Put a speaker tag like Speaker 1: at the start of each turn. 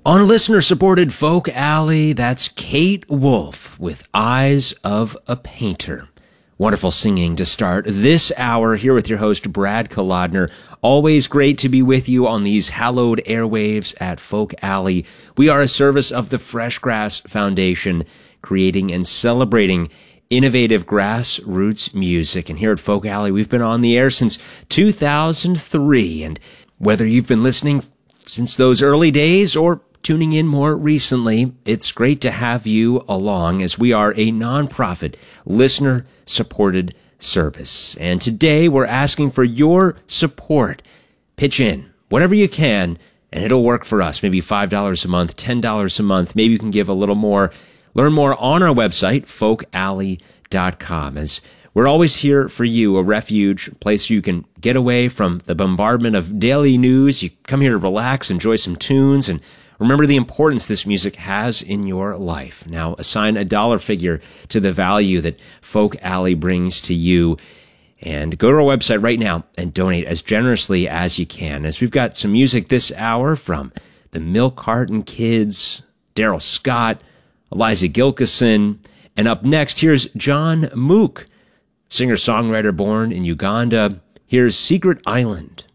Speaker 1: On listener-supported Folk Alley, that's Kate Wolf with Eyes of a Painter. Wonderful singing to start this hour here with your host, Brad Kolodner. Always great to be with you on these hallowed airwaves at Folk Alley. We are a service of the Fresh Grass Foundation, creating and celebrating innovative grassroots music. And here at Folk Alley, we've been on the air since 2003. And whether you've been listening since those early days or tuning in more recently, it's great to have you along as we are a nonprofit, listener-supported service. And today we're asking for your support. Pitch in, whatever you can, and it'll work for us. Maybe $5 a month, $10 a month. Maybe you can give a little more. Learn more on our website, folkalley.com. As we're always here for you, a refuge, a place you can get away from the bombardment of daily news. You come here to relax, enjoy some tunes, and remember the importance this music has in your life. Now, assign a dollar figure to the value that Folk Alley brings to you. And go to our website right now and donate as generously as you can. As we've got some music this hour from the Milk Carton Kids, Daryl Scott, Eliza Gilkison, and up next, here's John Mook, singer-songwriter born in Uganda. Here's Secret Island.